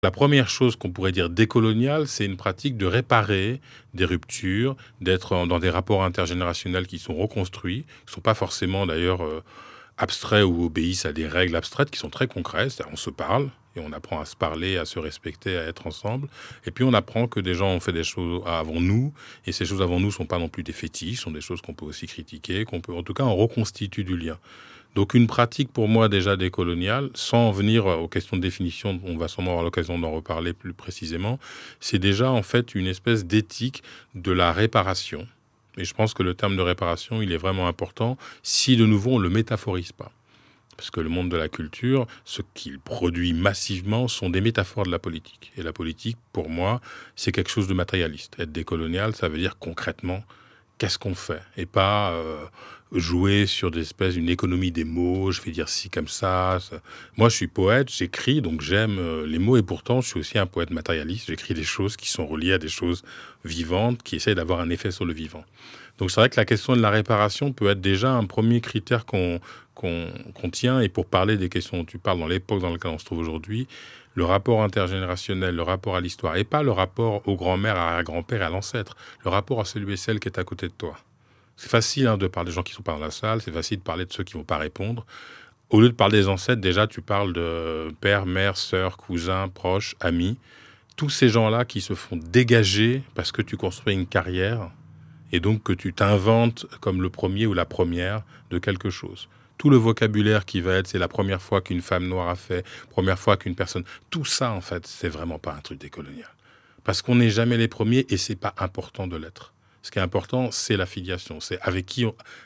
La première chose qu'on pourrait dire décoloniale, c'est une pratique de réparer des ruptures, d'être dans des rapports intergénérationnels qui sont reconstruits, qui ne sont pas forcément d'ailleurs abstraits ou obéissent à des règles abstraites qui sont très concrètes. C'est-à-dire, on se parle et on apprend à se parler, à se respecter, à être ensemble. Et puis on apprend que des gens ont fait des choses avant nous, et ces choses avant nous ne sont pas non plus des fétiches, sont des choses qu'on peut aussi critiquer, qu'on peut, en tout cas, on reconstitue du lien. Donc une pratique pour moi déjà décoloniale, sans en venir aux questions de définition, on va sûrement avoir l'occasion d'en reparler plus précisément, c'est déjà en fait une espèce d'éthique de la réparation. Et je pense que le terme de réparation, il est vraiment important si de nouveau on ne le métaphorise pas. Parce que le monde de la culture, ce qu'il produit massivement sont des métaphores de la politique. Et la politique, pour moi, c'est quelque chose de matérialiste. Être décolonial, ça veut dire concrètement qu'est-ce qu'on fait et pas jouer sur des espèces d'une économie des mots, je vais dire ci comme ça. Moi, je suis poète, j'écris, donc j'aime les mots et pourtant, je suis aussi un poète matérialiste. J'écris des choses qui sont reliées à des choses vivantes, qui essayent d'avoir un effet sur le vivant. Donc c'est vrai que la question de la réparation peut être déjà un premier critère qu'on tient. Et pour parler des questions dont tu parles dans l'époque dans laquelle on se trouve aujourd'hui, le rapport intergénérationnel, le rapport à l'histoire, et pas le rapport aux grands-mères, à la grand-père et à l'ancêtre, le rapport à celui et celle qui est à côté de toi. C'est facile de parler des gens qui ne sont pas dans la salle, c'est facile de parler de ceux qui ne vont pas répondre. Au lieu de parler des ancêtres, déjà tu parles de père, mère, sœur, cousin, proche, amis. Tous ces gens-là qui se font dégager parce que tu construis une carrière et donc que tu t'inventes comme le premier ou la première de quelque chose. Tout le vocabulaire qui va être, c'est la première fois qu'une femme noire a fait, première fois qu'une personne... Tout ça, en fait, c'est vraiment pas un truc décolonial. Parce qu'on n'est jamais les premiers et c'est pas important de l'être. Ce qui est important, c'est la filiation. C'est avec qui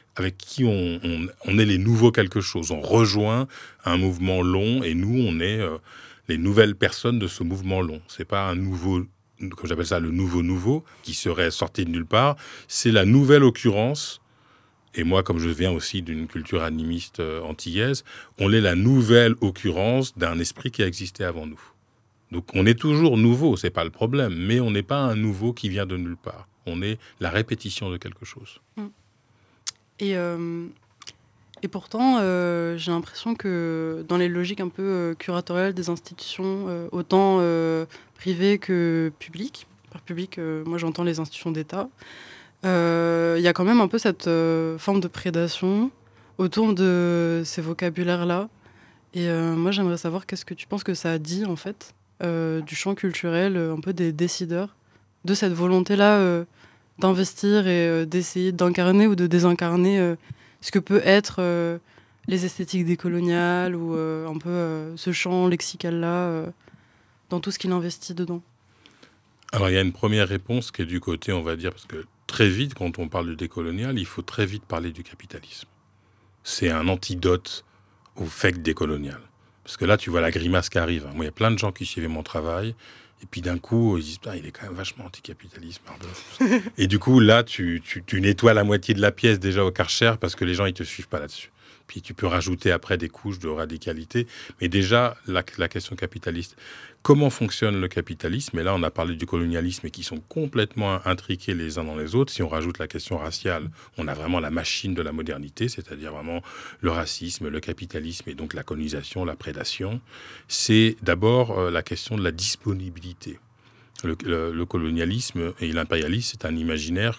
on est les nouveaux quelque chose. On rejoint un mouvement long et nous, on est les nouvelles personnes de ce mouvement long. C'est pas un nouveau, comme j'appelle ça, le nouveau, qui serait sorti de nulle part. C'est la nouvelle occurrence. Et moi, comme je viens aussi d'une culture animiste antillaise, on est la nouvelle occurrence d'un esprit qui a existé avant nous. Donc on est toujours nouveau, c'est pas le problème, mais on n'est pas un nouveau qui vient de nulle part. On est la répétition de quelque chose. Et, et pourtant, j'ai l'impression que dans les logiques un peu curatoriales des institutions, autant privées que publiques, par public, moi j'entends les institutions d'État, il y a quand même un peu cette forme de prédation autour de ces vocabulaires-là. Et moi j'aimerais savoir qu'est-ce que tu penses que ça a dit en fait du champ culturel, un peu des décideurs, de cette volonté-là d'investir et d'essayer d'incarner ou de désincarner ce que peut être les esthétiques décoloniales ou un peu ce champ lexical-là dans tout ce qu'il investit dedans. Alors il y a une première réponse qui est du côté, on va dire, parce que très vite, quand on parle de décolonial, il faut très vite parler du capitalisme. C'est un antidote au fake décolonial. Parce que là, tu vois la grimace qui arrive. Moi, il y a plein de gens qui suivaient mon travail. Et puis d'un coup, ils disent, il est quand même vachement anticapitaliste. Et du coup, là, tu nettoies la moitié de la pièce déjà au Karcher parce que les gens, ils te suivent pas là-dessus. Puis tu peux rajouter après des couches de radicalité. Mais déjà, la question capitaliste. Comment fonctionne le capitalisme? Et là, on a parlé du colonialisme et qui sont complètement intriqués les uns dans les autres. Si on rajoute la question raciale, on a vraiment la machine de la modernité, c'est-à-dire vraiment le racisme, le capitalisme et donc la colonisation, la prédation. C'est d'abord la question de la disponibilité. Le colonialisme et l'impérialisme, c'est un imaginaire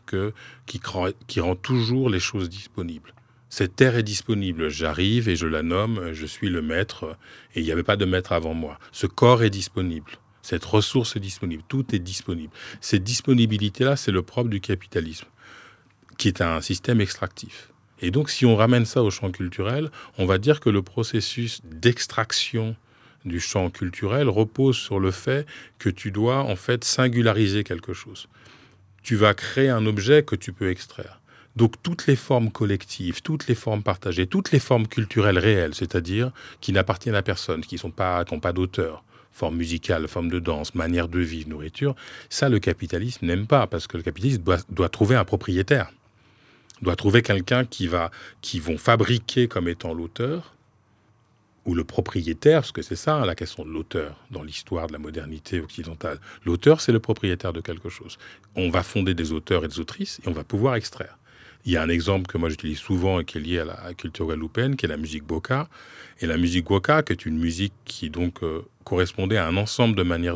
qui rend toujours les choses disponibles. Cette terre est disponible, j'arrive et je la nomme, je suis le maître, et il n'y avait pas de maître avant moi. Ce corps est disponible, cette ressource est disponible, tout est disponible. Cette disponibilité-là, c'est le propre du capitalisme, qui est un système extractif. Et donc, si on ramène ça au champ culturel, on va dire que le processus d'extraction du champ culturel repose sur le fait que tu dois, en fait, singulariser quelque chose. Tu vas créer un objet que tu peux extraire. Donc toutes les formes collectives, toutes les formes partagées, toutes les formes culturelles réelles, c'est-à-dire qui n'appartiennent à personne, qui n'ont pas d'auteur, forme musicale, forme de danse, manière de vivre, nourriture, ça le capitalisme n'aime pas, parce que le capitalisme doit trouver un propriétaire, doit trouver quelqu'un qui vont fabriquer comme étant l'auteur, ou le propriétaire, parce que c'est ça la question de l'auteur dans l'histoire de la modernité occidentale. L'auteur, c'est le propriétaire de quelque chose. On va fonder des auteurs et des autrices et on va pouvoir extraire. Il y a un exemple que moi j'utilise souvent et qui est lié à la culture guadeloupéenne, qui est la musique boka. Et la musique waka, qui est une musique qui donc correspondait à un ensemble de manières